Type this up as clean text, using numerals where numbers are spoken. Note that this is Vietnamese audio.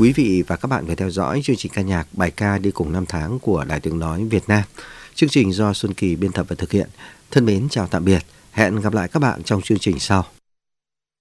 quý vị và các bạn vừa theo dõi chương trình ca nhạc bài ca đi cùng năm tháng của Đài Tiếng nói Việt Nam. Chương trình do Xuân Kỳ biên tập và thực hiện. Thân mến chào tạm biệt. Hẹn gặp lại các bạn trong chương trình sau.